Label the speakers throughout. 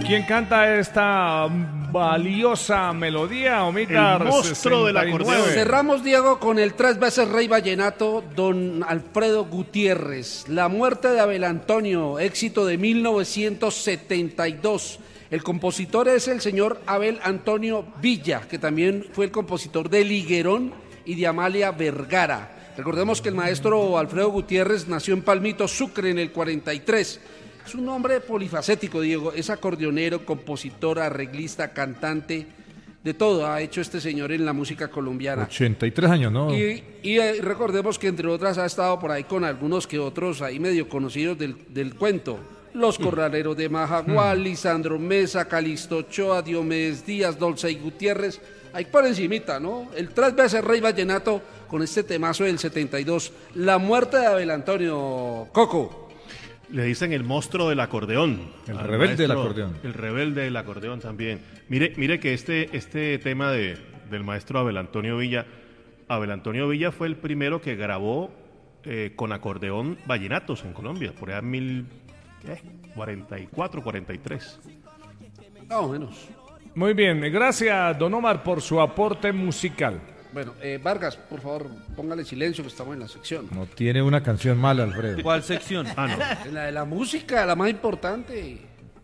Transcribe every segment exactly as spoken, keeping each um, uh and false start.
Speaker 1: ¿Quién canta esta valiosa melodía, Omita?
Speaker 2: El monstruo del acordeón.
Speaker 3: Cerramos, Diego, con el tres veces rey vallenato, don Alfredo Gutiérrez. La muerte de Abel Antonio, éxito de mil novecientos setenta y dos. El compositor es el señor Abel Antonio Villa, que también fue el compositor de Liguerón y de Amalia Vergara. Recordemos que el maestro Alfredo Gutiérrez nació en Palmito, Sucre, en el cuarenta y tres. Es un hombre polifacético, Diego. Es acordeonero, compositor, arreglista, cantante, de todo ha hecho este señor en la música colombiana.
Speaker 1: ochenta y tres años, ¿no?
Speaker 3: Y, y eh, recordemos que entre otras ha estado por ahí con algunos que otros ahí medio conocidos del, del cuento. Los Corraleros de Majagual, Lisandro Mesa, Calixto Ochoa, Diomedes Díaz, Dolce y Gutiérrez. Ahí por encimita, ¿no? El tres veces rey vallenato con este temazo del setenta y dos. La muerte de Abel Antonio Coco.
Speaker 2: Le dicen el monstruo del acordeón.
Speaker 1: El rebelde del
Speaker 2: maestro,
Speaker 1: acordeón.
Speaker 2: El rebelde del acordeón también. Mire, mire que este, este tema de, del maestro Abel Antonio Villa, Abel Antonio Villa fue el primero que grabó eh, con acordeón vallenatos en Colombia, por allá en mil cuarenta y cuatro, cuarenta y tres.
Speaker 3: Más o menos.
Speaker 1: Muy bien, gracias, don Omar, por su aporte musical.
Speaker 3: Bueno, eh, Vargas, por favor, póngale silencio que estamos en la sección.
Speaker 1: No tiene una canción mala, Alfredo.
Speaker 4: ¿Cuál sección?
Speaker 2: Ah, no.
Speaker 3: La de la música, la más importante.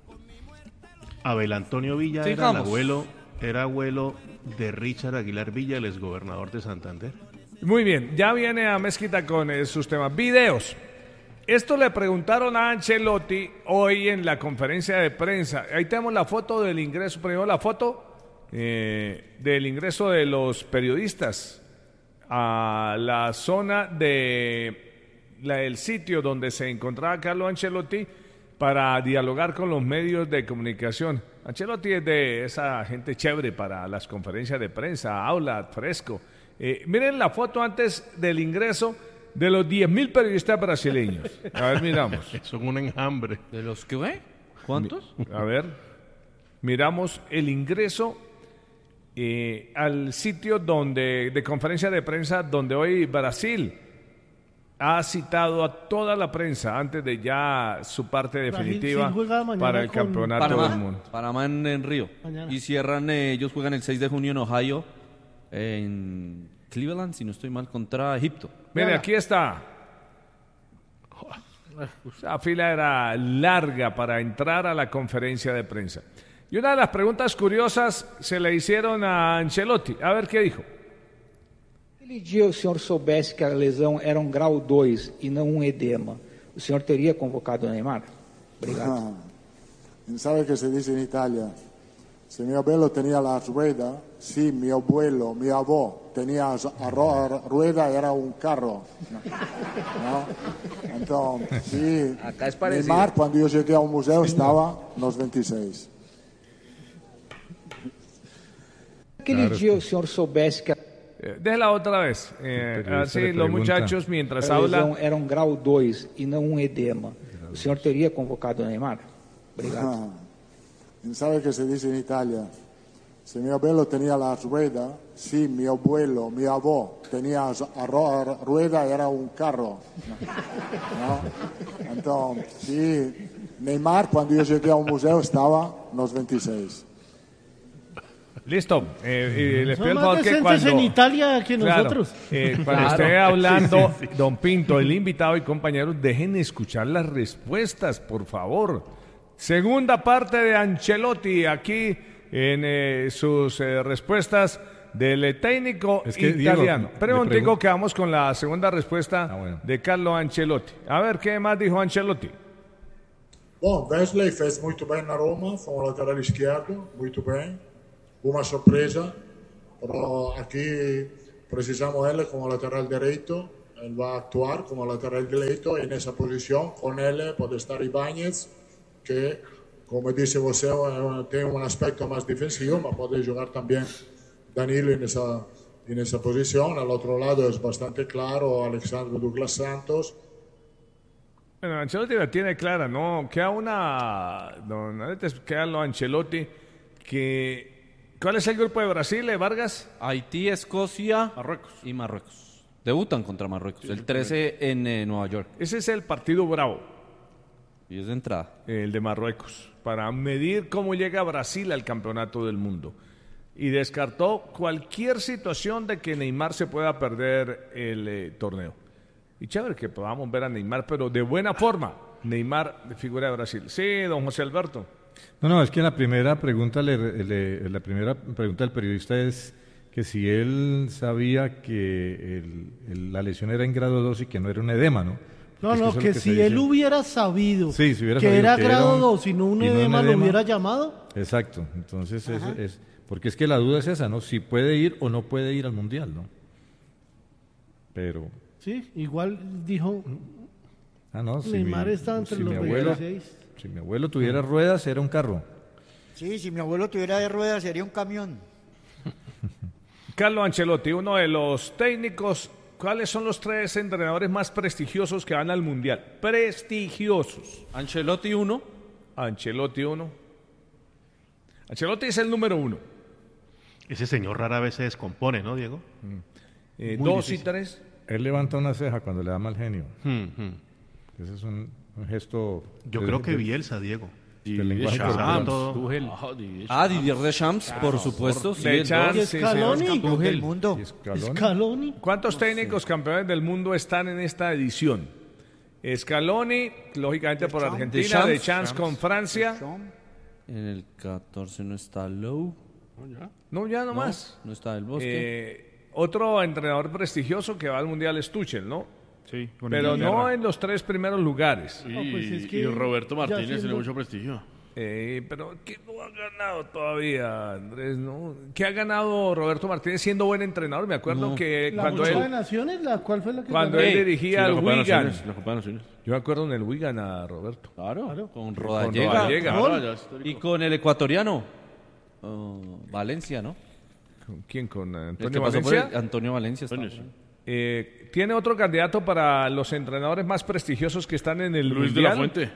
Speaker 2: Abel Antonio Villa
Speaker 4: Sigamos.
Speaker 2: era el abuelo, era abuelo de Richard Aguilar Villa, el exgobernador de Santander.
Speaker 1: Muy bien, ya viene a Mezquita con eh, sus temas. Videos. Esto le preguntaron a Ancelotti hoy en la conferencia de prensa. Ahí tenemos la foto del ingreso, primero la foto eh, del ingreso de los periodistas a la zona de la, el sitio donde se encontraba Carlo Ancelotti para dialogar con los medios de comunicación. Ancelotti es de esa gente chévere para las conferencias de prensa, habla fresco. Eh, miren la foto antes del ingreso de los diez mil periodistas brasileños. A ver, miramos.
Speaker 2: Son un enjambre.
Speaker 4: ¿De los que ve? ¿Cuántos?
Speaker 1: A ver, miramos el ingreso eh, al sitio donde de conferencia de prensa donde hoy Brasil ha citado a toda la prensa antes de ya su parte definitiva
Speaker 5: Brasil juega mañana
Speaker 1: para el
Speaker 5: con
Speaker 1: campeonato
Speaker 4: Panamá,
Speaker 1: del mundo.
Speaker 4: Panamá en, en Río.
Speaker 5: Mañana.
Speaker 4: Y cierran, eh, ellos juegan el seis de junio en Ohio, en Cleveland, si no estoy mal, contra Egipto.
Speaker 1: Mire, aquí está. La fila era larga para entrar a la conferencia de prensa. Y una de las preguntas curiosas se le hicieron a Ancelotti. A ver qué dijo.
Speaker 6: Aquele dia o senhor soubesse que a lesão era um grau dois e não um edema, o senhor teria convocado o Neymar? Obrigado.
Speaker 7: Ah, ¿sabe qué se dice en Italia? Si mi abuelo tenía la rueda, sí, mi abuelo, mi abuelo tenía la ro- rueda, era un carro. ¿No? Entonces, sí,
Speaker 3: Acá es parecido.
Speaker 7: Neymar, cuando yo llegué a un museo, estaba en los veintiséis.
Speaker 6: Aquele dia o senhor soubesse que a
Speaker 1: Eh, déjela otra vez. Eh,
Speaker 6: periodista
Speaker 1: así
Speaker 6: le
Speaker 1: los
Speaker 6: pregunta.
Speaker 1: muchachos mientras
Speaker 6: a lesão
Speaker 1: hablan.
Speaker 6: era um grau dois e não um edema, o senhor teria convocado o Neymar? Obrigado.
Speaker 7: Ah, ¿sabe qué se dice en Italia? Si mi abuelo tenía la rueda, sí, mi abuelo, mi abuelo tenía la ro- rueda, era un carro. ¿No? Entonces, sí, Neymar, cuando yo llegué a un museo, estaba en los veintiséis.
Speaker 1: Listo. Eh, y les
Speaker 5: Son
Speaker 1: pido el
Speaker 5: más
Speaker 1: favor que
Speaker 5: decentes
Speaker 1: cuando.
Speaker 5: en Italia que
Speaker 1: Claro,
Speaker 5: nosotros.
Speaker 1: eh, cuando
Speaker 5: Claro.
Speaker 1: esté hablando,
Speaker 5: Sí, sí, sí.
Speaker 1: don Pinto, el invitado y compañeros, dejen escuchar las respuestas, por favor. Segunda parte de Ancelotti aquí en eh, sus eh, respuestas del eh, técnico
Speaker 8: Es que, Diego,
Speaker 1: italiano.
Speaker 8: le
Speaker 1: Pero un
Speaker 8: pregun-
Speaker 1: tico que vamos con la segunda respuesta
Speaker 8: bueno.
Speaker 1: de Carlo Ancelotti. A ver, ¿qué más dijo Ancelotti?
Speaker 7: Bom, Wesley fez muito bem na Roma, foi um lateral esquerdo, muito bem. Uma surpresa, pero aquí precisamos ele como lateral derecho. Él va a actuar como lateral derecho en esa posición. Con él puede estar Ibáñez, que, como dice você, eh, tiene un aspecto más defensivo, pero puede jugar también Danilo en esa, en esa posición. Al otro lado es bastante claro Alexandre Douglas Santos.
Speaker 1: Bueno, Ancelotti la tiene clara, ¿no? Queda una... Don Aretes, queda lo Ancelotti que... ¿Cuál es el grupo de Brasil, eh, Vargas?
Speaker 4: Haití, Escocia, Marruecos y Marruecos. Debutan contra Marruecos el trece en eh, Nueva York.
Speaker 1: Ese es el partido bravo.
Speaker 4: Y es de entrada.
Speaker 1: el de Marruecos, para medir cómo llega Brasil al campeonato del mundo. Y descartó cualquier situación de que Neymar se pueda perder el eh, torneo. Y chévere que podamos ver a Neymar, pero de buena forma. Neymar, de figura de Brasil. Sí, don José Alberto.
Speaker 5: No, no, es que la primera pregunta, le- le- la primera pregunta del periodista es que si él sabía que el- el- la lesión era en grado dos y que no era un edema, ¿no?
Speaker 8: No,
Speaker 5: Porque es
Speaker 8: no,
Speaker 5: eso es
Speaker 8: que,
Speaker 5: lo se
Speaker 8: si
Speaker 5: dice.
Speaker 8: él hubiera sabido
Speaker 5: Sí, si hubiera
Speaker 8: que
Speaker 5: sabido
Speaker 8: era
Speaker 5: que era
Speaker 8: grado
Speaker 5: un-
Speaker 8: dos y no un
Speaker 5: y no un
Speaker 8: edema, lo
Speaker 5: edema.
Speaker 8: hubiera llamado.
Speaker 5: Exacto, entonces es, es- porque es que la duda es esa, ¿no? Si puede ir o no puede ir al Mundial, ¿no? Pero,
Speaker 8: Sí, igual dijo,
Speaker 5: ah, no, si
Speaker 8: Neymar
Speaker 5: mi,
Speaker 8: está entre
Speaker 5: si
Speaker 8: los
Speaker 5: mi abuelo,
Speaker 8: veintiséis.
Speaker 5: si mi abuelo tuviera ruedas, era un carro.
Speaker 9: Sí, si mi abuelo tuviera de ruedas sería un camión.
Speaker 1: Carlo Ancelotti, uno de los técnicos. ¿Cuáles son los tres entrenadores más prestigiosos que van al Mundial? Prestigiosos.
Speaker 4: Ancelotti uno.
Speaker 1: Ancelotti uno. Ancelotti es el número uno.
Speaker 2: Ese señor rara vez se descompone, ¿no, Diego?
Speaker 1: Eh,
Speaker 2: Muy
Speaker 1: dos
Speaker 2: difícil.
Speaker 1: y tres.
Speaker 5: Él levanta una ceja cuando le da mal genio.
Speaker 2: Hmm, hmm.
Speaker 5: Ese es un, un gesto...
Speaker 2: Yo
Speaker 5: de-
Speaker 2: creo que
Speaker 5: de-
Speaker 2: Bielsa, Diego.
Speaker 5: del lenguaje
Speaker 2: Deschamps,
Speaker 5: corporal.
Speaker 2: todo.
Speaker 10: Tuchel.
Speaker 4: Ah, Didier Deschamps, por supuesto. Sí, el
Speaker 1: Deschamps,
Speaker 4: dos.
Speaker 8: ¿Y
Speaker 1: sí,
Speaker 8: Scaloni?
Speaker 9: Campeón del mundo.
Speaker 5: Y Scaloni.
Speaker 8: Scaloni.
Speaker 1: ¿Cuántos técnicos campeones del mundo están en esta edición? Scaloni, lógicamente por
Speaker 9: Deschamps.
Speaker 1: Argentina,
Speaker 4: Deschamps.
Speaker 1: Deschamps con Francia.
Speaker 4: En el catorce no está Lowe.
Speaker 1: No, ya no,
Speaker 4: No,
Speaker 1: más.
Speaker 4: no está el Bosque.
Speaker 1: Eh, otro entrenador prestigioso que va al Mundial es Tuchel, ¿no?
Speaker 10: Sí, con
Speaker 1: Pero
Speaker 10: Inglaterra.
Speaker 1: no en los tres primeros lugares.
Speaker 10: Y,
Speaker 8: No, pues es que
Speaker 10: y Roberto
Speaker 8: ya
Speaker 10: Martínez
Speaker 8: siendo-
Speaker 10: tiene mucho prestigio.
Speaker 1: Eh, pero ¿qué no ha ganado todavía, Andrés? ¿No? ¿Qué ha ganado Roberto Martínez siendo buen entrenador? Me acuerdo
Speaker 4: No.
Speaker 1: que
Speaker 8: La
Speaker 1: cuando
Speaker 8: Copa de
Speaker 1: él,
Speaker 8: Naciones, ¿la cuál fue la que
Speaker 1: cuando
Speaker 8: ganó?
Speaker 1: él
Speaker 4: Sí,
Speaker 1: dirigía
Speaker 10: Sí,
Speaker 1: al
Speaker 10: la Copa de
Speaker 1: Wigan.
Speaker 10: Naciones, la Copa de Naciones.
Speaker 1: Yo me acuerdo en el Wigan a Roberto.
Speaker 4: Claro,
Speaker 8: Claro.
Speaker 4: con
Speaker 1: Con
Speaker 4: Rodallega.
Speaker 1: Rodallega.
Speaker 10: Claro, ya histórico.
Speaker 4: Y con el ecuatoriano. oh, Valencia, ¿no?
Speaker 1: ¿Con quién? ¿Con
Speaker 4: El
Speaker 1: Antonio
Speaker 4: que pasó por
Speaker 1: Valencia?
Speaker 4: el- Antonio Valencia. estaba
Speaker 10: Antonio,
Speaker 4: por ahí.
Speaker 1: Eh, ¿Tiene otro candidato para los entrenadores más prestigiosos que están en el
Speaker 10: Luis de
Speaker 1: Mundial?
Speaker 10: la Fuente.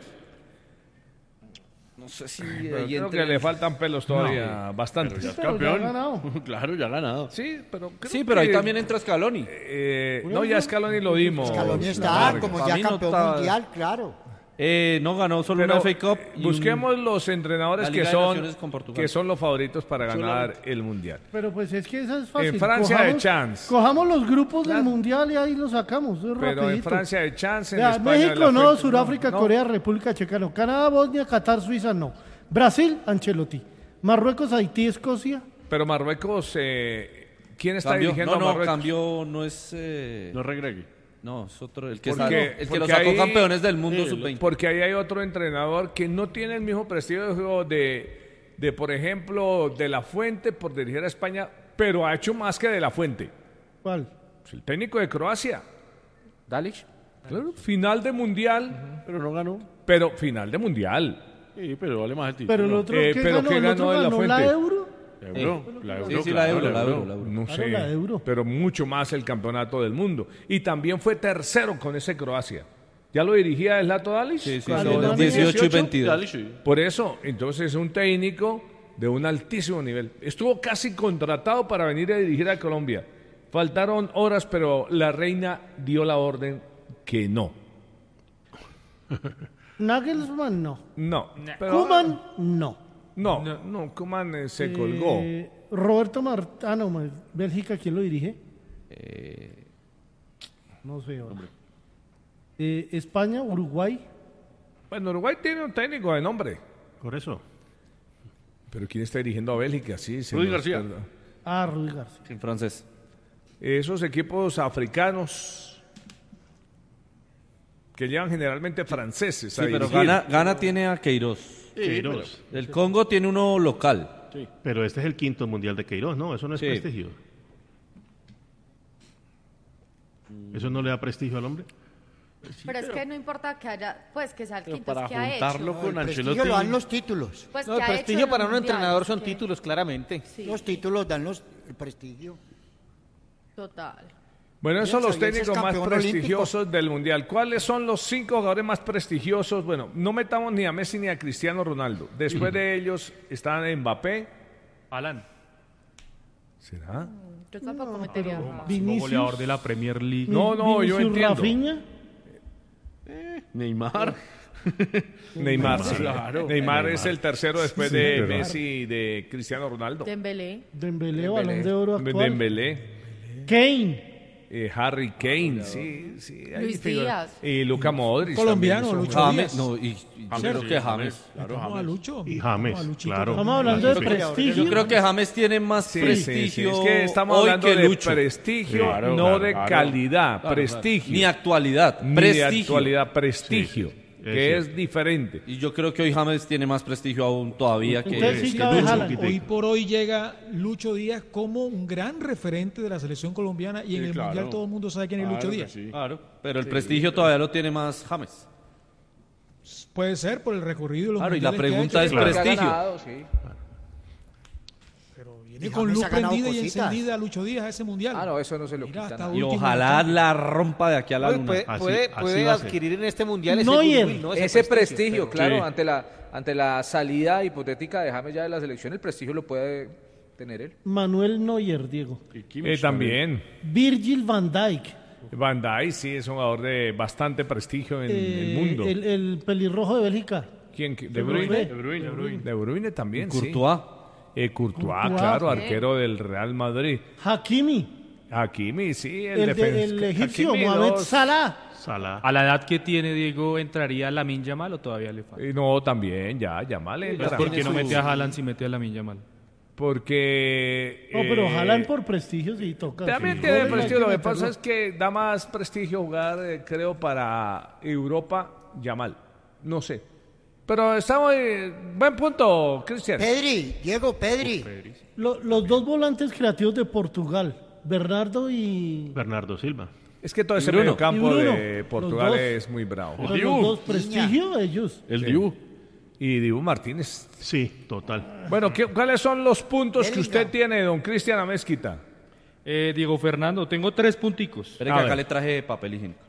Speaker 4: No sé si
Speaker 1: Pero
Speaker 4: ahí
Speaker 1: creo
Speaker 4: entre-
Speaker 1: que le faltan pelos todavía, bastantes.
Speaker 10: Ya es
Speaker 8: Pero ya
Speaker 10: campeón.
Speaker 8: ha ganado.
Speaker 10: Claro, ya ha ganado.
Speaker 1: Sí, pero creo
Speaker 4: Sí, pero ahí
Speaker 1: que,
Speaker 4: también entra Scaloni.
Speaker 1: eh, no, ya Scaloni lo dimos.
Speaker 9: Scaloni está
Speaker 1: Vargas.
Speaker 9: como
Speaker 4: Para
Speaker 9: ya
Speaker 4: mí no
Speaker 9: campeón
Speaker 4: está-
Speaker 9: mundial, claro.
Speaker 4: Eh, no ganó solo
Speaker 1: Pero,
Speaker 4: una F A Cup.
Speaker 1: eh,
Speaker 4: y un-
Speaker 1: busquemos los entrenadores
Speaker 4: la
Speaker 1: que
Speaker 4: Liga de
Speaker 1: son,
Speaker 4: Naciones con Portugal.
Speaker 1: que son los favoritos para ganar el Mundial.
Speaker 8: Pero pues es que eso es fácil.
Speaker 1: En Francia
Speaker 8: Cojamos-
Speaker 1: de chance.
Speaker 8: Cojamos los grupos
Speaker 1: Claro.
Speaker 8: del Mundial y ahí los sacamos. eso es
Speaker 1: Pero en
Speaker 8: rapidito.
Speaker 1: Francia de chance, en
Speaker 8: Vea,
Speaker 1: España de
Speaker 8: México
Speaker 1: la
Speaker 8: no,
Speaker 1: Fuente,
Speaker 8: Sudáfrica,
Speaker 1: no.
Speaker 8: Corea, República Checa no. Canadá, Bosnia, Qatar, Suiza no. Brasil, Ancelotti. Marruecos, Haití, Escocia.
Speaker 1: Pero Marruecos, eh, ¿quién está
Speaker 4: Cambió.
Speaker 1: dirigiendo
Speaker 4: No,
Speaker 1: a
Speaker 4: no,
Speaker 1: Marruecos?
Speaker 4: cambió, no es... eh,
Speaker 10: No regregue.
Speaker 4: no, es otro, el que,
Speaker 1: Porque-
Speaker 4: sacó- el que
Speaker 1: porque
Speaker 4: lo sacó
Speaker 1: ahí-
Speaker 4: campeones del mundo
Speaker 10: Sí,
Speaker 4: sub veinte.
Speaker 1: Porque ahí hay otro entrenador que no tiene el mismo prestigio de, de, por ejemplo, de La Fuente por dirigir a España, pero ha hecho más que de La Fuente.
Speaker 8: ¿Cuál?
Speaker 1: Pues el técnico de Croacia.
Speaker 4: Dalic.
Speaker 1: Claro, final de Mundial,
Speaker 10: Pero no ganó.
Speaker 1: pero final de Mundial.
Speaker 10: Sí, pero vale más el título.
Speaker 8: Pero el otro,
Speaker 1: Eh,
Speaker 8: ¿qué
Speaker 1: pero
Speaker 8: ganó?
Speaker 1: ¿qué
Speaker 8: ¿El
Speaker 1: ganó
Speaker 8: otro
Speaker 1: de La
Speaker 8: ganó la
Speaker 1: Fuente?
Speaker 8: Euro?
Speaker 10: La Euro, la Euro,
Speaker 4: Sí, sí, la
Speaker 10: claro,
Speaker 4: Euro, la Euro, la Euro.
Speaker 1: No
Speaker 8: Claro,
Speaker 1: sé,
Speaker 8: la Euro.
Speaker 1: pero mucho más el campeonato del mundo. Y también fue tercero con ese Croacia. ¿Ya lo dirigía Zlatko Dalic?
Speaker 4: Sí, sí,
Speaker 8: Alemania.
Speaker 4: son dieciocho y
Speaker 1: dieciocho.
Speaker 4: veintidós.
Speaker 10: Dale, sí.
Speaker 1: Por eso, entonces es un técnico de un altísimo nivel. Estuvo casi contratado para venir a dirigir a Colombia. Faltaron horas, pero la reina dio la orden que no.
Speaker 8: Nagelsmann no.
Speaker 1: No. pero-
Speaker 8: Koeman no.
Speaker 1: No, no, Koeman eh, se colgó.
Speaker 8: Eh, Roberto Mart... Ah, no, ma- Bélgica, ¿quién lo dirige?
Speaker 4: Eh,
Speaker 8: No sé. ahora. Eh, España, Uruguay.
Speaker 1: Bueno, Uruguay tiene un técnico de nombre.
Speaker 2: Por eso.
Speaker 1: Pero ¿quién está dirigiendo a Bélgica? Sí, se
Speaker 10: Rudy
Speaker 1: nos
Speaker 10: García.
Speaker 1: perdona.
Speaker 8: Ah, Rudy García.
Speaker 4: en francés.
Speaker 1: Esos equipos africanos que llevan generalmente franceses a
Speaker 4: Sí, pero
Speaker 1: dirigir.
Speaker 4: Gana, Gana tiene a Queiroz.
Speaker 2: Queiroz.
Speaker 4: El Congo tiene uno local.
Speaker 2: Pero este es el quinto mundial de Queiroz, ¿no? Eso no es
Speaker 4: Sí.
Speaker 2: prestigio. ¿Eso no le da prestigio al hombre?
Speaker 11: Pero es que no importa que haya, pues que sea el
Speaker 10: Pero
Speaker 11: quinto,
Speaker 10: para
Speaker 11: es que ha
Speaker 10: juntarlo
Speaker 11: hecho.
Speaker 10: con
Speaker 9: El prestigio
Speaker 10: Ancelotti.
Speaker 9: lo dan los títulos.
Speaker 11: Pues
Speaker 12: No,
Speaker 11: que
Speaker 12: el
Speaker 11: ha hecho
Speaker 12: prestigio
Speaker 11: en
Speaker 12: para
Speaker 11: los
Speaker 12: un entrenador
Speaker 11: mundiales,
Speaker 12: son
Speaker 11: que-
Speaker 12: títulos, claramente.
Speaker 11: Sí,
Speaker 9: Los títulos dan los, el prestigio.
Speaker 11: total.
Speaker 1: Bueno, esos son los
Speaker 9: Bielsa, Bielsa es
Speaker 1: técnicos más
Speaker 9: campeón
Speaker 1: prestigiosos del Mundial. ¿Cuáles son los cinco jugadores más prestigiosos? Bueno, no metamos ni a Messi ni a Cristiano Ronaldo. Después de ellos están Mbappé.
Speaker 10: Alan.
Speaker 1: ¿Será?
Speaker 11: Yo tampoco metería. a-
Speaker 8: Vinicius.
Speaker 10: goleador de la Premier League.
Speaker 1: No, no, yo
Speaker 8: Vinicius,
Speaker 1: entiendo.
Speaker 8: Rafinha.
Speaker 10: Neymar.
Speaker 1: Neymar, sí.
Speaker 10: Claro.
Speaker 1: Neymar
Speaker 10: Neymar.
Speaker 1: es el tercero después
Speaker 5: Sí,
Speaker 1: de
Speaker 5: pero-
Speaker 1: Messi y de Cristiano Ronaldo.
Speaker 11: Dembélé.
Speaker 8: Dembélé, balón de oro actual.
Speaker 1: Dembélé,
Speaker 8: Kane.
Speaker 1: eh, Harry Kane, sí, sí. ahí
Speaker 11: Luis
Speaker 1: figura.
Speaker 11: Díaz.
Speaker 1: Y Luca Modric.
Speaker 12: Colombiano,
Speaker 1: también,
Speaker 12: Lucho
Speaker 1: son-
Speaker 4: James,
Speaker 12: Díaz.
Speaker 4: no, y, y
Speaker 10: James,
Speaker 4: creo
Speaker 10: sí,
Speaker 4: que
Speaker 10: James,
Speaker 4: James.
Speaker 10: claro,
Speaker 12: Metamos a
Speaker 10: James.
Speaker 12: Lucho.
Speaker 2: Y
Speaker 12: metamos
Speaker 2: James,
Speaker 12: a Luchito
Speaker 2: claro.
Speaker 8: Estamos hablando de
Speaker 2: Sí, sí.
Speaker 8: prestigio.
Speaker 4: Yo creo que James tiene más
Speaker 1: Sí, sí,
Speaker 4: prestigio
Speaker 1: sí, es que estamos
Speaker 4: hoy
Speaker 1: hablando
Speaker 4: que
Speaker 1: de
Speaker 4: Lucho.
Speaker 1: prestigio,
Speaker 10: Claro,
Speaker 1: no
Speaker 10: claro,
Speaker 1: de
Speaker 10: claro.
Speaker 1: calidad,
Speaker 10: Claro,
Speaker 1: prestigio.
Speaker 4: Ni actualidad,
Speaker 1: Ni
Speaker 4: prestigio.
Speaker 1: actualidad, prestigio,
Speaker 2: Sí,
Speaker 1: que
Speaker 2: es
Speaker 1: es diferente.
Speaker 4: Y yo creo que hoy James tiene más prestigio aún todavía que,
Speaker 8: Entonces sí
Speaker 4: que
Speaker 8: cabe
Speaker 4: Lucho.
Speaker 8: Haaland.
Speaker 12: Hoy por hoy llega Lucho Díaz como un gran referente de la selección colombiana y en
Speaker 10: Sí,
Speaker 12: el
Speaker 10: claro.
Speaker 12: Mundial todo el mundo sabe quién es
Speaker 10: Claro
Speaker 12: Lucho
Speaker 10: que
Speaker 12: Díaz.
Speaker 10: sí.
Speaker 4: Claro, pero el prestigio todavía lo tiene más James.
Speaker 12: Puede ser por el recorrido de los
Speaker 4: Claro, y la
Speaker 12: mundiales que ha
Speaker 4: pregunta
Speaker 12: hecho,
Speaker 4: es
Speaker 12: pero-
Speaker 4: prestigio.
Speaker 12: Pero viene
Speaker 9: Y
Speaker 12: con
Speaker 9: James
Speaker 12: luz
Speaker 9: ha ganado
Speaker 12: prendida y
Speaker 9: cositas.
Speaker 12: encendida Lucho Díaz a ese Mundial.
Speaker 13: Ah, no, eso no se lo
Speaker 12: Mira,
Speaker 13: quita.
Speaker 12: hasta
Speaker 13: nada.
Speaker 4: Y
Speaker 12: último
Speaker 4: ojalá
Speaker 12: instante.
Speaker 4: la rompa de aquí a la
Speaker 13: Oye,
Speaker 4: luna.
Speaker 13: puede
Speaker 2: Así-
Speaker 13: puede,
Speaker 2: así
Speaker 13: puede
Speaker 2: va a ser.
Speaker 13: adquirir en este mundial ese
Speaker 8: Neuer.
Speaker 13: goodwill, ¿no?
Speaker 6: Ese prestigio, claro,
Speaker 10: Sí.
Speaker 6: ante la ante la salida hipotética de James ya de la selección, el prestigio lo puede tener él.
Speaker 8: Manuel Neuer, Diego.
Speaker 10: Y Kimmich
Speaker 1: Eh, también.
Speaker 8: Virgil van Dijk.
Speaker 1: Van Dijk sí es un jugador de bastante prestigio en
Speaker 8: eh,
Speaker 1: el mundo.
Speaker 8: El, el pelirrojo de Bélgica.
Speaker 1: ¿Quién? De
Speaker 8: De
Speaker 1: Bruyne.
Speaker 8: Bruyne.
Speaker 10: De Bruyne, de Bruyne.
Speaker 1: De Bruyne también, sí.
Speaker 4: Courtois.
Speaker 1: Eh, Courtois,
Speaker 8: Courtois,
Speaker 1: claro,
Speaker 11: sí.
Speaker 1: arquero del Real Madrid.
Speaker 8: Hakimi.
Speaker 1: Hakimi, sí, el,
Speaker 8: El, de-
Speaker 1: defensa.
Speaker 8: el egipcio,
Speaker 1: Hakimi,
Speaker 8: Mohamed
Speaker 1: dos.
Speaker 8: Salah.
Speaker 2: Salah.
Speaker 10: A la edad que tiene Diego, ¿entraría Lamine Yamal o todavía le falta?
Speaker 1: Eh, No, también, ya, Yamal entra.
Speaker 10: ¿Por qué no mete a Haaland si mete a Lamine Yamal?
Speaker 1: Porque...
Speaker 8: No, pero
Speaker 1: eh,
Speaker 8: Haaland por prestigio sí toca.
Speaker 1: También
Speaker 8: Sí.
Speaker 1: tiene
Speaker 8: Goles hay
Speaker 1: prestigio, lo que
Speaker 8: meterlo.
Speaker 1: pasa es que da más prestigio jugar, eh, creo, para Europa, Yamal. No sé. Pero estamos... eh, buen punto, Cristian.
Speaker 9: Pedri, Diego, Pedri.
Speaker 8: Lo- los dos volantes creativos de Portugal, Bernardo y...
Speaker 2: Bernardo Silva.
Speaker 1: Es que todo ese
Speaker 4: Bruno.
Speaker 1: medio campo
Speaker 8: Y Bruno.
Speaker 1: de Portugal
Speaker 8: Los dos.
Speaker 1: es muy bravo.
Speaker 8: pero
Speaker 10: Dibu.
Speaker 8: los dos prestigio ellos.
Speaker 10: El
Speaker 1: Sí.
Speaker 10: Dibu.
Speaker 1: Y Dibu Martínez.
Speaker 2: Sí, total.
Speaker 1: Bueno, ¿qué- ¿cuáles son los puntos que
Speaker 9: Bellingham.
Speaker 1: usted tiene, don Cristian Amezquita?
Speaker 10: Eh, Diego Fernando, tengo tres punticos.
Speaker 4: Espere
Speaker 1: A
Speaker 4: que
Speaker 1: ver.
Speaker 4: acá le traje papel higiénico.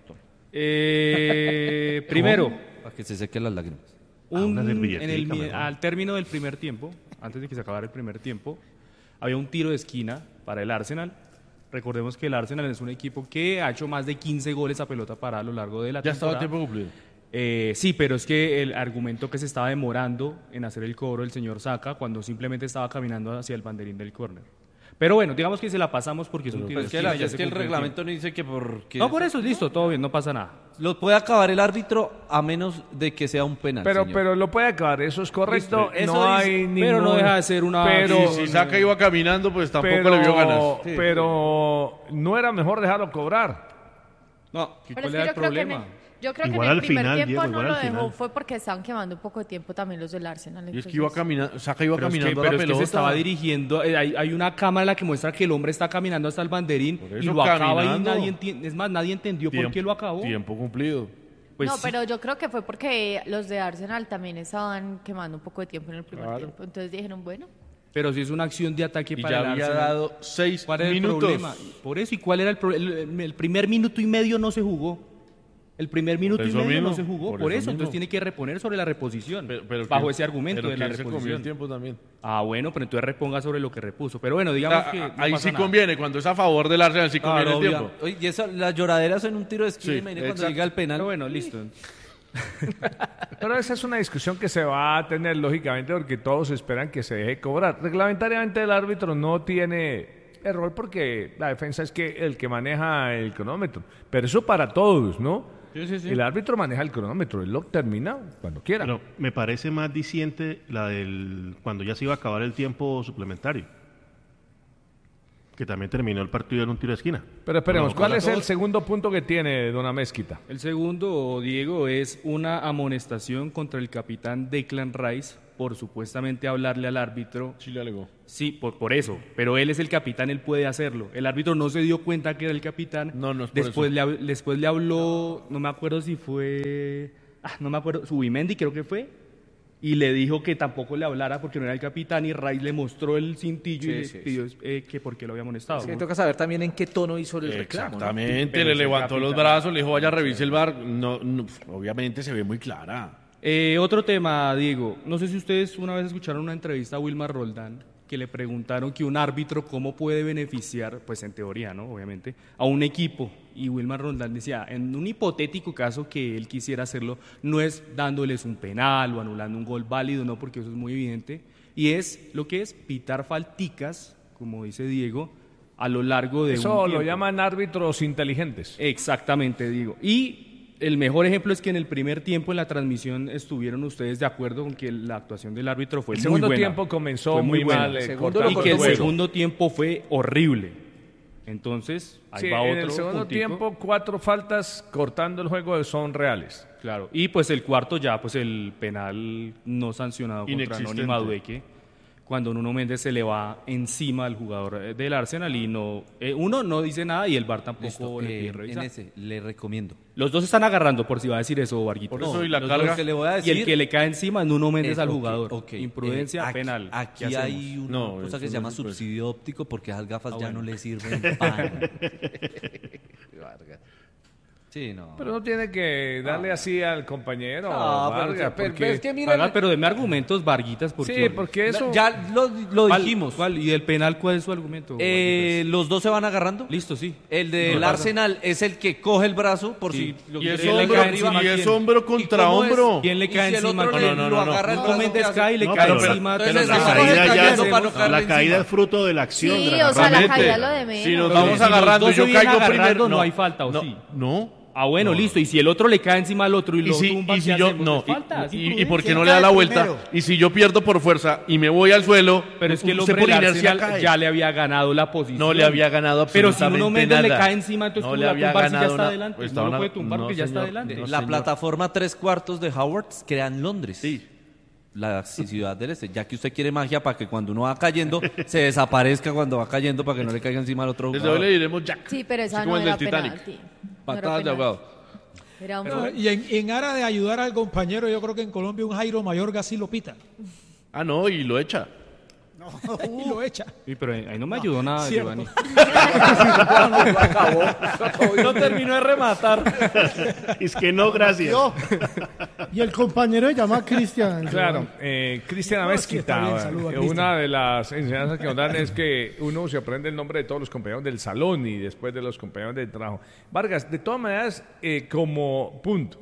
Speaker 10: Eh, primero,
Speaker 4: Para que se sequen las lágrimas.
Speaker 10: un-
Speaker 2: una servilletica,
Speaker 10: en el mi-
Speaker 2: mejor.
Speaker 10: al término del primer tiempo, antes de que se acabara el primer tiempo, había un tiro de esquina para el Arsenal. Recordemos que el Arsenal es un equipo que ha hecho más de quince goles a pelota parada a lo largo de la Ya estaba el temporada. tiempo cumplido. Eh, sí, pero es que el argumento que se estaba demorando en hacer el cobro el señor Saca cuando simplemente estaba caminando hacia el banderín del córner. Pero bueno, digamos que se la pasamos porque es un tiro
Speaker 4: Pues
Speaker 10: de
Speaker 4: es que, la-
Speaker 10: esquina, ya
Speaker 4: es
Speaker 10: se
Speaker 4: que el
Speaker 10: cumplió
Speaker 4: reglamento no dice que por...
Speaker 10: tiempo. No, por eso, listo, todo bien, no pasa nada.
Speaker 4: Lo puede acabar el árbitro a menos de que sea un penal.
Speaker 1: Pero,
Speaker 4: señor.
Speaker 1: pero lo puede acabar, eso es correcto.
Speaker 10: Listo, eso
Speaker 1: no
Speaker 10: dice-
Speaker 1: hay ningún...
Speaker 10: pero no deja de ser una-
Speaker 1: Pero,
Speaker 10: Sí,
Speaker 14: Si Saca iba caminando, pues tampoco
Speaker 1: pero,
Speaker 14: le vio ganas.
Speaker 1: pero no era mejor dejarlo cobrar.
Speaker 10: No,
Speaker 11: Pero
Speaker 10: ¿cuál
Speaker 11: es que
Speaker 10: era
Speaker 11: yo
Speaker 10: el
Speaker 11: creo que en
Speaker 10: problema?
Speaker 11: el- Yo creo
Speaker 2: Igual
Speaker 11: que en el
Speaker 2: al
Speaker 11: primer
Speaker 2: final,
Speaker 11: tiempo
Speaker 2: Diego,
Speaker 11: no
Speaker 2: igual
Speaker 11: lo
Speaker 2: al
Speaker 11: dejó,
Speaker 2: final.
Speaker 11: fue porque estaban quemando un poco de tiempo también los del Arsenal.
Speaker 14: Y es
Speaker 11: entonces-
Speaker 14: que iba caminando, Saca iba
Speaker 10: Pero es que,
Speaker 14: caminando a
Speaker 10: pero
Speaker 14: la
Speaker 10: es que
Speaker 14: pelota.
Speaker 10: se estaba dirigiendo, eh, hay, hay una cámara en la que muestra que el hombre está caminando hasta el banderín y
Speaker 14: eso,
Speaker 10: lo acaba y
Speaker 14: caminando.
Speaker 10: nadie entiende, es más, nadie entendió por
Speaker 14: Tiempo-
Speaker 10: qué lo acabó.
Speaker 14: Tiempo cumplido.
Speaker 10: Pues
Speaker 11: no,
Speaker 10: sí.
Speaker 11: pero yo creo que fue porque los de Arsenal también estaban quemando un poco de tiempo en el primer
Speaker 14: Claro.
Speaker 11: tiempo. Entonces dijeron, bueno,
Speaker 10: Pero si es una acción de ataque
Speaker 14: Y
Speaker 10: para
Speaker 14: ya
Speaker 10: el
Speaker 14: había
Speaker 10: Arsenal.
Speaker 14: dado seis
Speaker 10: ¿Cuál era el
Speaker 14: minutos.
Speaker 10: problema? Por eso, ¿y cuál era el problema? El, el primer minuto y medio no se jugó. El primer minuto y
Speaker 14: eso
Speaker 10: medio
Speaker 14: mismo,
Speaker 10: no se jugó.
Speaker 14: por
Speaker 10: Por,
Speaker 14: eso
Speaker 10: eso, entonces
Speaker 14: mismo.
Speaker 10: tiene que reponer sobre la reposición.
Speaker 14: Pero- pero
Speaker 10: bajo
Speaker 14: que-
Speaker 10: ese argumento
Speaker 14: pero
Speaker 10: de la
Speaker 14: que él se comió
Speaker 10: reposición.
Speaker 14: el tiempo también.
Speaker 10: Ah, bueno, pero entonces reponga sobre lo que repuso. Pero bueno,
Speaker 14: O
Speaker 10: digamos
Speaker 14: sea,
Speaker 10: que.
Speaker 14: a-
Speaker 10: no
Speaker 14: ahí
Speaker 10: pasa
Speaker 14: sí
Speaker 10: nada.
Speaker 14: conviene, cuando es a favor del Arsenal sí conviene
Speaker 4: Claro,
Speaker 14: el
Speaker 4: obvia-
Speaker 14: tiempo.
Speaker 4: Oye, y eso, las lloraderas en un tiro de esquina,
Speaker 14: Sí,
Speaker 4: imagínate cuando
Speaker 14: exacto.
Speaker 4: llega el penal.
Speaker 10: Pero bueno, listo.
Speaker 1: Pero esa es una discusión que se va a tener lógicamente porque todos esperan que se deje cobrar. Reglamentariamente el árbitro no tiene error porque la defensa es que el que maneja el cronómetro. Pero eso para todos, ¿no?
Speaker 10: Sí, sí, sí.
Speaker 1: El árbitro maneja el cronómetro, él lo termina cuando quiera.
Speaker 2: Pero me parece más diciente la del cuando ya se iba a acabar el tiempo suplementario. Que también terminó el partido en un tiro de esquina.
Speaker 1: Pero esperemos,
Speaker 2: No,
Speaker 1: ¿cuál
Speaker 10: para
Speaker 1: es el
Speaker 10: todos.
Speaker 1: segundo punto que tiene Don Amezquita?
Speaker 10: El segundo, Diego, es una amonestación contra el capitán Declan Rice por supuestamente hablarle al árbitro.
Speaker 14: Sí le alegó.
Speaker 10: Sí, por, por eso. Pero él es el capitán, él puede hacerlo. El árbitro no se dio cuenta que era el capitán.
Speaker 14: No, no es por
Speaker 10: después
Speaker 14: eso.
Speaker 10: le, hab- después le habló, no me acuerdo si fue... Ah, no me acuerdo, Subimendi creo que fue. Y le dijo que tampoco le hablara porque no era el capitán y Rice le mostró el cintillo
Speaker 6: Sí,
Speaker 10: y le
Speaker 6: sí,
Speaker 10: pidió eh, que por qué lo había amonestado.
Speaker 6: Es que toca saber también en qué tono hizo el reclamo. ¿no?
Speaker 14: Exactamente,
Speaker 10: Pero
Speaker 14: le
Speaker 10: es el
Speaker 14: levantó los
Speaker 10: capitán.
Speaker 14: brazos, le dijo, vaya, revise el bar. No, no, obviamente se ve muy clara.
Speaker 10: Eh, otro tema, Diego. No sé si ustedes una vez escucharon una entrevista a Wilmar Roldán que le preguntaron que un árbitro cómo puede beneficiar, pues en teoría, ¿no? Obviamente, a un equipo. Y Wilmar Roldán decía, en un hipotético caso que él quisiera hacerlo, no es dándoles un penal o anulando un gol válido, no, porque eso es muy evidente, y es lo que es pitar falticas, como dice Diego, a lo largo de
Speaker 1: eso
Speaker 10: un tiempo.
Speaker 1: Lo llaman árbitros inteligentes.
Speaker 10: Exactamente, Diego. Y el mejor ejemplo es que en el primer tiempo en la transmisión estuvieron ustedes de acuerdo con que la actuación del árbitro fue
Speaker 1: el
Speaker 10: muy
Speaker 1: segundo
Speaker 10: buena.
Speaker 1: tiempo comenzó
Speaker 10: Fue
Speaker 1: muy,
Speaker 10: muy
Speaker 1: mal.
Speaker 10: buena.
Speaker 1: Eh,
Speaker 10: y que el
Speaker 1: juego.
Speaker 10: segundo tiempo fue horrible. Entonces, ahí
Speaker 1: sí,
Speaker 10: va otro
Speaker 1: en el segundo
Speaker 10: puntico.
Speaker 1: tiempo, cuatro faltas cortando el juego son reales.
Speaker 10: Claro, y pues el cuarto ya, pues el penal no sancionado contra Noni Madueque, cuando Nuno Méndez se le va encima al jugador del Arsenal y no, eh, uno no dice nada y el V A R tampoco
Speaker 4: Listo,
Speaker 10: le
Speaker 4: eh,
Speaker 10: pide revisar.
Speaker 4: en ese, le recomiendo.
Speaker 10: Los dos están agarrando, por si va a decir eso, Varguito.
Speaker 4: Por eso no, y la carga
Speaker 10: que
Speaker 4: le voy a decir,
Speaker 10: y el que le cae encima es Nuno Méndez
Speaker 4: es,
Speaker 10: al
Speaker 4: okay,
Speaker 10: jugador.
Speaker 4: okay.
Speaker 10: Imprudencia,
Speaker 4: eh, aquí,
Speaker 10: penal.
Speaker 4: Aquí hay una
Speaker 10: no,
Speaker 4: cosa que se llama subsidio óptico porque esas gafas
Speaker 10: ah,
Speaker 4: ya
Speaker 10: bueno.
Speaker 4: no le sirven pan. Sí, no.
Speaker 1: Pero no tiene que darle así al compañero.
Speaker 10: No,
Speaker 1: Vargas,
Speaker 10: pero, pero,
Speaker 1: porque...
Speaker 10: es que mira, Haga, pero deme argumentos, Varguitas, porque
Speaker 1: sí, porque eso
Speaker 4: ya lo, lo
Speaker 10: ¿Cuál,
Speaker 4: dijimos.
Speaker 10: ¿Cuál? ¿Y del penal cuál es su argumento?
Speaker 4: Eh, los dos se van agarrando.
Speaker 10: Listo, sí.
Speaker 4: El del
Speaker 10: no,
Speaker 4: Arsenal no. es el que coge el brazo por
Speaker 10: sí.
Speaker 4: si lo
Speaker 14: y es
Speaker 4: que
Speaker 14: hombro,
Speaker 4: le cae encima.
Speaker 14: y es hombro contra hombro.
Speaker 10: ¿Quién le cae
Speaker 4: y si
Speaker 10: encima?
Speaker 4: El otro
Speaker 10: no,
Speaker 4: le,
Speaker 10: no, no,
Speaker 4: lo
Speaker 10: no,
Speaker 4: agarra
Speaker 10: no.
Speaker 4: el brazo.
Speaker 10: Méndez cae y le
Speaker 2: no,
Speaker 10: cae
Speaker 2: pero,
Speaker 10: encima.
Speaker 2: Pero
Speaker 4: Entonces,
Speaker 2: la
Speaker 4: eso
Speaker 2: caída,
Speaker 4: coge
Speaker 2: ya
Speaker 4: cayendo
Speaker 2: se-
Speaker 4: para no caerle
Speaker 2: la caída
Speaker 4: encima.
Speaker 2: es fruto de la acción.
Speaker 11: Sí,
Speaker 2: de la
Speaker 11: o sea, la
Speaker 2: realmente.
Speaker 11: caída lo de menos.
Speaker 14: Si nos
Speaker 10: Pero
Speaker 14: vamos
Speaker 10: si
Speaker 14: agarrando,
Speaker 10: los dos
Speaker 14: yo
Speaker 10: se vienen
Speaker 14: caigo
Speaker 10: agarrando,
Speaker 14: primero.
Speaker 10: no hay falta, ¿o
Speaker 14: no,
Speaker 10: sí?
Speaker 14: No.
Speaker 10: Ah, bueno,
Speaker 14: No.
Speaker 10: listo. Y si el otro le cae encima al otro y
Speaker 14: Y
Speaker 10: lo
Speaker 14: si,
Speaker 10: tumba,
Speaker 14: y si
Speaker 10: ¿qué
Speaker 14: yo
Speaker 10: hacemos?
Speaker 14: no
Speaker 10: ¿Es falta? ¿Es
Speaker 14: y, y, y
Speaker 10: imprudencia?
Speaker 14: por qué no
Speaker 9: ¿Quién
Speaker 14: le da
Speaker 9: cae
Speaker 14: la vuelta
Speaker 9: primero?
Speaker 14: y si yo pierdo por fuerza y me voy al suelo,
Speaker 10: Pero es que el
Speaker 14: usted
Speaker 10: hombre
Speaker 14: por
Speaker 10: del
Speaker 14: inercia
Speaker 10: Arsenal
Speaker 14: cae.
Speaker 10: ya le había ganado la posición.
Speaker 14: No le había ganado
Speaker 10: Pero si
Speaker 14: absolutamente
Speaker 10: uno Méndez le
Speaker 14: nada.
Speaker 10: cae encima, entonces
Speaker 14: No
Speaker 10: ¿cómo
Speaker 14: le
Speaker 10: la
Speaker 14: había
Speaker 10: tumbar si ya
Speaker 14: ganado
Speaker 10: está
Speaker 14: una-
Speaker 10: adelante?
Speaker 14: Pues
Speaker 10: No lo
Speaker 14: estaban-
Speaker 10: puede tumbar
Speaker 14: no,
Speaker 10: porque ya está
Speaker 14: señor.
Speaker 10: adelante.
Speaker 14: No,
Speaker 4: La
Speaker 14: señor.
Speaker 4: plataforma tres cuartos de Howard queda en Londres.
Speaker 14: Sí.
Speaker 4: La ciudad del este. Ya que usted quiere magia para que cuando uno va cayendo se desaparezca cuando va cayendo para que no le caiga encima al otro
Speaker 14: Desde
Speaker 4: jugador.
Speaker 14: hoy le diremos Jack.
Speaker 11: Sí, pero esa
Speaker 14: Así como
Speaker 11: no
Speaker 14: el
Speaker 11: era
Speaker 14: del Titanic.
Speaker 11: penalti. No era
Speaker 14: Patadas de
Speaker 11: penalti.
Speaker 14: ahogado.
Speaker 11: Era un
Speaker 12: No,
Speaker 11: gol.
Speaker 12: y en, en aras de ayudar al compañero, yo creo que en Colombia un Jairo Mayorga sí lo pita.
Speaker 14: Ah, no, y lo echa.
Speaker 12: Y lo echa.
Speaker 10: Sí, pero ahí no me ayudó nada,
Speaker 12: Cierto.
Speaker 10: Giovanni.
Speaker 4: No terminó de rematar.
Speaker 2: Es que no, gracias.
Speaker 8: Y el compañero se llama Cristian.
Speaker 1: Claro, eh, Cristian
Speaker 8: No, es que está bien,
Speaker 1: Amezquita,
Speaker 8: saluda,
Speaker 1: eh,
Speaker 8: Cristian.
Speaker 1: una de las enseñanzas que nos dan es que uno se aprende el nombre de todos los compañeros del salón y después de los compañeros del trabajo. Vargas, de todas maneras, eh, como punto,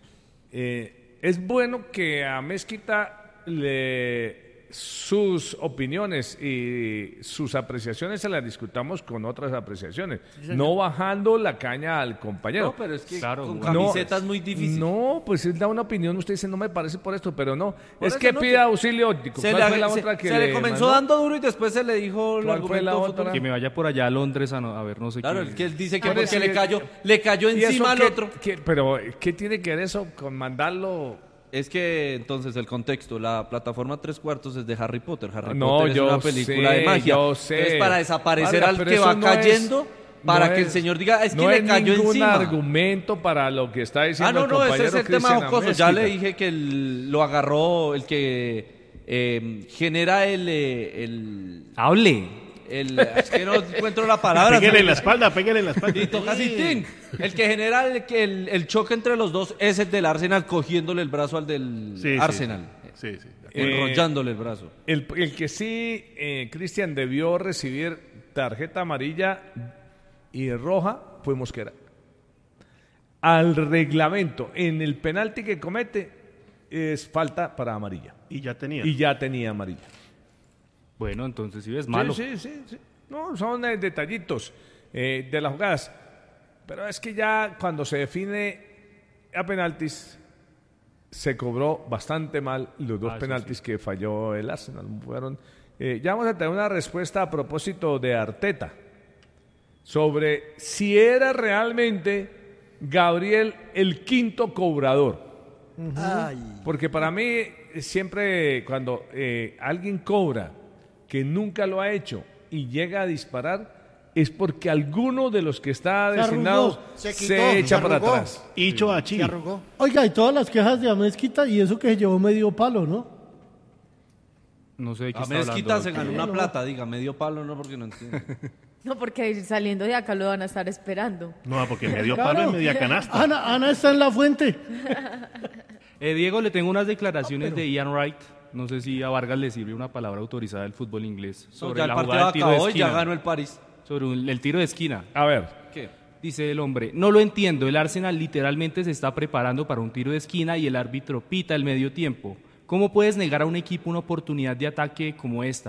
Speaker 1: eh, es bueno que a Mezquita le sus opiniones y sus apreciaciones se las discutamos con otras apreciaciones, no bajando la caña al compañero.
Speaker 4: No, pero es que
Speaker 10: Claro,
Speaker 4: con
Speaker 10: no,
Speaker 4: camiseta es muy difícil.
Speaker 1: No, pues él da una opinión, usted dice, no me parece por esto, pero no.
Speaker 4: Por
Speaker 1: es
Speaker 4: eso
Speaker 1: que
Speaker 4: no
Speaker 1: pida
Speaker 4: se-
Speaker 1: auxilio óptico.
Speaker 4: Se,
Speaker 1: ¿Cuál
Speaker 4: le,
Speaker 1: fue la
Speaker 4: se-
Speaker 1: otra que
Speaker 4: se le comenzó
Speaker 1: mandó?
Speaker 4: dando duro y después se le dijo el
Speaker 1: ¿Cuál fue
Speaker 4: argumento
Speaker 1: la
Speaker 4: futuro.
Speaker 1: otra?
Speaker 10: Que me vaya por allá a Londres a, no- a ver no sé
Speaker 4: Claro,
Speaker 10: qué.
Speaker 4: es que él dice que
Speaker 1: Quiere
Speaker 4: porque le
Speaker 1: decir-
Speaker 4: cayó, le cayó
Speaker 1: ¿Y eso
Speaker 4: encima al
Speaker 1: qué-
Speaker 4: otro.
Speaker 1: qué- pero, ¿qué tiene que ver eso con mandarlo?
Speaker 4: Es que entonces el contexto, la plataforma tres cuartos es de Harry Potter. Harry
Speaker 1: No,
Speaker 4: Potter es
Speaker 1: yo
Speaker 4: una película
Speaker 1: sé,
Speaker 4: de magia.
Speaker 1: yo sé.
Speaker 4: Es para desaparecer
Speaker 1: Vargas,
Speaker 4: al
Speaker 1: pero
Speaker 4: que
Speaker 1: eso
Speaker 4: va
Speaker 1: no es-
Speaker 4: cayendo, para
Speaker 1: no
Speaker 4: que el
Speaker 1: es-
Speaker 4: señor diga, es que
Speaker 1: no
Speaker 4: le
Speaker 1: es
Speaker 4: cayó
Speaker 1: ningún
Speaker 4: encima.
Speaker 1: argumento para lo que está diciendo
Speaker 4: Ah, no,
Speaker 1: el
Speaker 4: no, ese
Speaker 1: compañero
Speaker 4: es el tema
Speaker 1: Cristian
Speaker 4: jocoso. Ya
Speaker 1: Amezquita.
Speaker 4: le dije que el- lo agarró el que eh, genera el, eh, el...
Speaker 10: Hable.
Speaker 4: el- es que no encuentro la palabra.
Speaker 2: Pégale en la
Speaker 4: ¿sí?
Speaker 2: espalda, pégale en la espalda.
Speaker 4: Y toca así, tin. El que genera el, que el, el choque entre los dos es el del Arsenal cogiéndole el brazo al del
Speaker 2: Sí, sí,
Speaker 4: Arsenal.
Speaker 2: Sí, sí.
Speaker 4: Enrollándole el brazo.
Speaker 1: El, el que sí, eh, Cristian, debió recibir tarjeta amarilla y roja fue Mosquera. Al reglamento, en el penalti que comete, es falta para amarilla.
Speaker 2: Y ya tenía.
Speaker 1: Y ya tenía amarilla.
Speaker 10: Bueno, entonces sí es malo.
Speaker 1: Sí, sí, sí, sí. No, son eh, detallitos eh, de las jugadas. Pero es que ya cuando se define a penaltis, se cobró bastante mal los dos
Speaker 10: Ah, eso
Speaker 1: penaltis que falló el Arsenal. Fueron, eh, ya vamos a tener una respuesta a propósito de Arteta sobre si era realmente Gabriel el quinto cobrador.
Speaker 9: Ay.
Speaker 1: Porque para mí eh, siempre cuando eh, alguien cobra que nunca lo ha hecho y llega a disparar es porque alguno de los que está
Speaker 8: Se
Speaker 1: designado
Speaker 8: arrugó.
Speaker 1: se,
Speaker 9: Se quitó,
Speaker 1: echa
Speaker 9: se
Speaker 1: para
Speaker 9: arrugó.
Speaker 1: atrás.
Speaker 2: Hicho a Chi.
Speaker 9: Se arrugó.
Speaker 8: Oiga, y todas las quejas de Amezquita y eso que se llevó medio palo, ¿no?
Speaker 10: No sé de qué
Speaker 4: A
Speaker 10: está
Speaker 4: Mezquita
Speaker 10: hablando.
Speaker 4: se ganó
Speaker 8: No,
Speaker 4: una
Speaker 8: no.
Speaker 4: plata, diga, medio palo, no, porque no entiendo.
Speaker 11: No, porque saliendo de acá lo van a estar esperando.
Speaker 2: No, porque medio
Speaker 8: Claro.
Speaker 2: palo y media canasta.
Speaker 8: Ana, Ana está en la fuente.
Speaker 10: Eh, Diego, le tengo unas declaraciones de Ian Wright No sé si a Vargas le sirve una palabra autorizada del fútbol inglés sobre
Speaker 4: ya el
Speaker 10: la
Speaker 4: partido
Speaker 10: jugada del tiro de
Speaker 4: acabó y
Speaker 10: esquina.
Speaker 4: ya ganó el París.
Speaker 10: Sobre un- el tiro de esquina.
Speaker 1: A ver.
Speaker 4: ¿Qué?
Speaker 10: Dice el hombre, no lo entiendo, el Arsenal literalmente se está preparando para un tiro de esquina y el árbitro pita el medio tiempo. ¿Cómo puedes negar a un equipo una oportunidad de ataque como esta?